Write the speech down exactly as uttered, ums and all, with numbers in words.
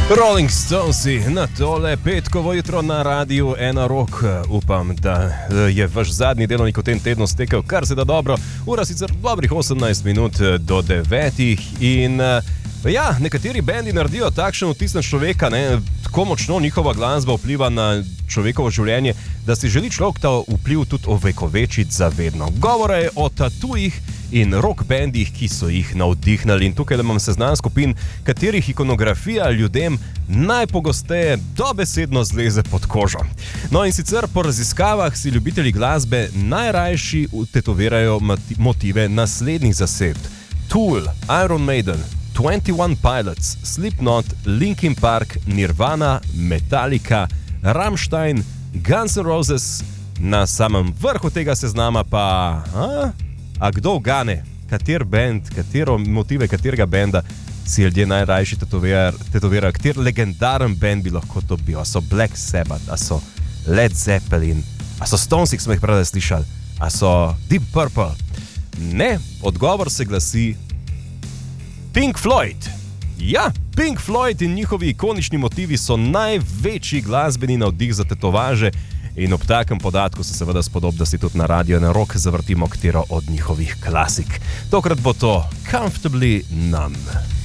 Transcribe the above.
Rolling Stonesi na tole petkovo jutro na radiju Ena Rock. Upam, da je vaš zadnji delovnik v tem tednu stekel kar se da dobro. Ura sicer dobrih osemnajst minut do devetih in ja, nekateri bendi naredijo takšen vtis na človeka, ne, tako močno njihova glasba vpliva na človekovo življenje, da si želi človek ta vpliv tudi ovekovečiti zavedno. Govora je o tatujih in rock bendih, ki so jih navdihnali. In tukaj imam seznam skupin, katerih ikonografija ljudem najpogosteje dobesedno zleze pod kožo. No in sicer po raziskavah si ljubitelji glasbe najrajši tetovirajo motive naslednjih zasedb: Tool, Iron Maiden, twenty-one Pilots, Slipknot, Linkin Park, Nirvana, Metallica, Rammstein, Guns N' Roses. Na samem vrhu tega seznama pa... A? A kdo ugane, kater band, katero motive katerega benda si ljudje najrajši tetovirajo, kater legendaren band bi lahko to bil? A so Black Sabbath, a so Led Zeppelin, a so Stones, ki smo jih prej slišali, a so Deep Purple? Ne, odgovor se glasi Pink Floyd. Ja, Pink Floyd in njihovi ikonični motivi so največji glasbeni navdih za tetovaže. In ob takem podatku se seveda spodob, da si tudi na Radio Ena Rock zavrtimo katero od njihovih klasik. Tokrat bo to Comfortably Numb.